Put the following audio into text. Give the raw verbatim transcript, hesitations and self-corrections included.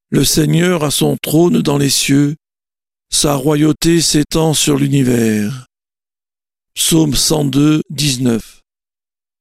Le Seigneur a son trône dans les cieux, sa royauté s'étend sur l'univers. Psaume cent deux, dix-neuf.